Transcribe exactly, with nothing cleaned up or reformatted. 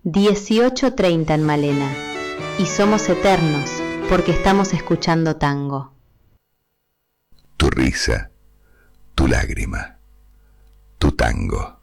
dieciocho treinta en Malena, y somos eternos porque estamos escuchando tango. Tu risa, tu lágrima, tu tango.